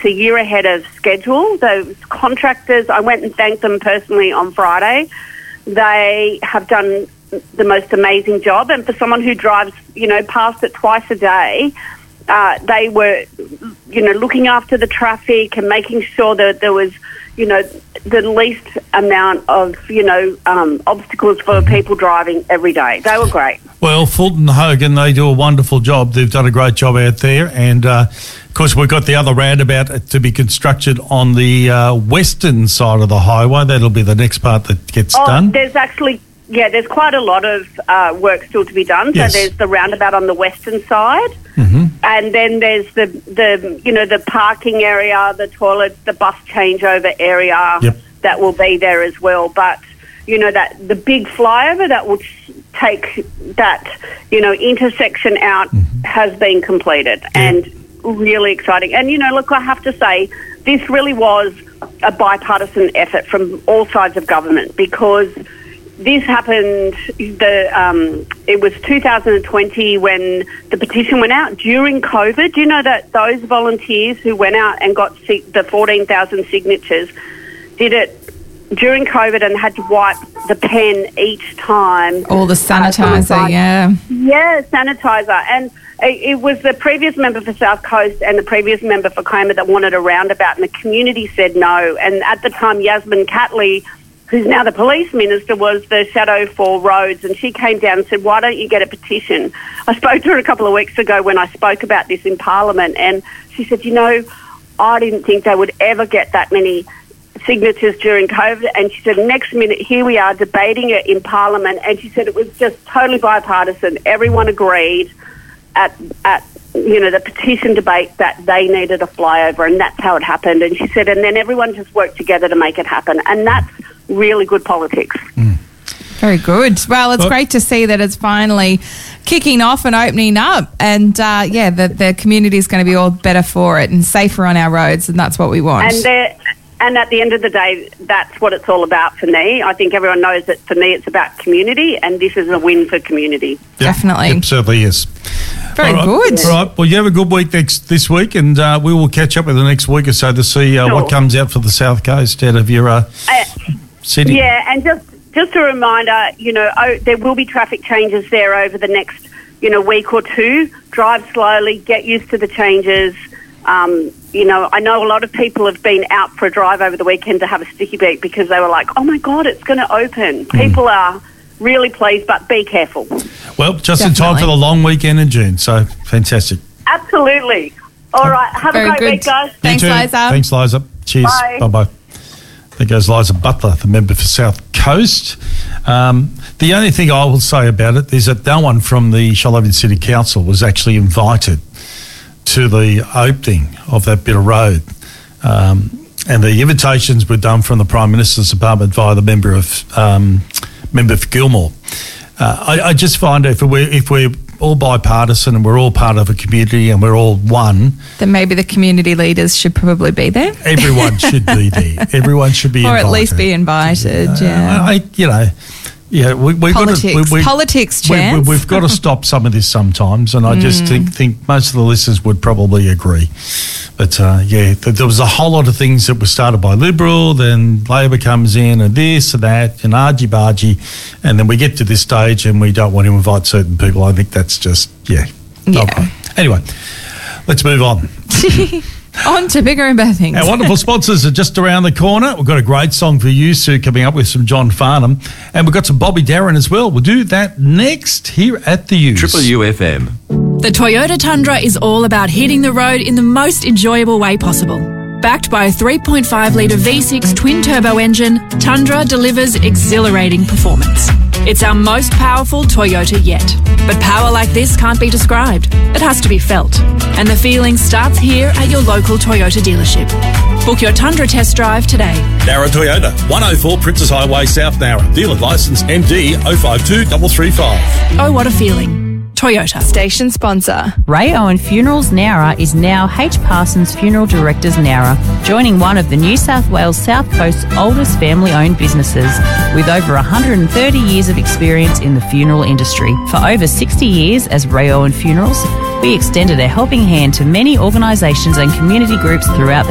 it's a year ahead of schedule. Those contractors, I went and thanked them personally on Friday. They have done the most amazing job, and for someone who drives, past it twice a day, they were, looking after the traffic and making sure that there was, the least amount of, obstacles for people driving every day. They were great. Well, Fulton Hogan, they do a wonderful job. They've done a great job out there. And, of course, we've got the other roundabout to be constructed on the western side of the highway. That'll be the next part that gets done. There's actually... Yeah, there's quite a lot of work still to be done. Yes. So there's the roundabout on the western side, and then there's the parking area, the toilets, the bus changeover area that will be there as well. But that the big flyover that will take that intersection out has been completed, and really exciting. And look, I have to say, this really was a bipartisan effort from all sides of government, because this happened, it was 2020 when the petition went out during COVID. Do you know that those volunteers who went out and got the 14,000 signatures did it during COVID and had to wipe the pen each time? All the sanitizer, Yeah, sanitizer. And it was the previous member for South Coast and the previous member for Comer that wanted a roundabout, and the community said no. And at the time, Yasmin Catley, who's now the police minister, was the shadow for roads, and she came down and said, why don't you get a petition? I spoke to her a couple of weeks ago when I spoke about this in Parliament, and she said, I didn't think they would ever get that many signatures during COVID. And she said, next minute, here we are debating it in Parliament, and she said it was just totally bipartisan. Everyone agreed at the petition debate that they needed a flyover, and that's how it happened. And she said, and then everyone just worked together to make it happen, and that's really good politics. Very good. Well, it's great to see that it's finally kicking off and opening up, and the community is going to be all better for it and safer on our roads, and that's what we want. And at the end of the day, that's what it's all about for me. I think everyone knows that for me it's about community, and this is a win for community. Yep, definitely. It certainly is. Very good. All right. Well, you have a good week this week, and we will catch up with the next week or so to see what comes out for the South Coast out of your city. Yeah, and just a reminder, there will be traffic changes there over the next, week or two. Drive slowly, get used to the changes. I know a lot of people have been out for a drive over the weekend to have a sticky beat because they were like, oh my God, it's going to open. People are really pleased, but be careful. Well, just in time for the long weekend in June, so fantastic. Absolutely. All right, have a great week, guys. Thanks, Liza. Thanks, Liza. Cheers. Bye-bye. There goes Liza Butler, the member for South Coast. The only thing I will say about it is that no one from the Shoalhaven City Council was actually invited to the opening of that bit of road. And the invitations were done from the Prime Minister's Department via the member for Gilmore. I just find if we're all bipartisan and we're all part of a community and we're all one, then maybe the community leaders should probably be there. Everyone should be there. Everyone should be invited. Or at least be invited, politics, Chance. We've got to stop some of this sometimes, and I just think most of the listeners would probably agree. But, there was a whole lot of things that were started by Liberal, then Labor comes in and this and that and argy-bargy, and then we get to this stage and we don't want to invite certain people. I think that's just, Okay. Anyway, let's move on. On to bigger and better things. Our wonderful sponsors are just around the corner. We've got a great song for you, Sue, coming up with some John Farnham. And we've got some Bobby Darin as well. We'll do that next here at the U's. Triple UFM. The Toyota Tundra is all about hitting the road in the most enjoyable way possible. Backed by a 3.5-litre V6 twin-turbo engine, Tundra delivers exhilarating performance. It's our most powerful Toyota yet. But power like this can't be described. It has to be felt. And the feeling starts here at your local Toyota dealership. Book your Tundra test drive today. Nara Toyota, 104 Princess Highway, South Nara. Dealer licence MD 052335. Oh, what a feeling. Toyota. Station sponsor. Ray Owen Funerals Nowra is now H. Parsons Funeral Directors Nowra, joining one of the New South Wales South Coast's oldest family-owned businesses, with over 130 years of experience in the funeral industry. For over 60 years as Ray Owen Funerals, we extended a helping hand to many organisations and community groups throughout the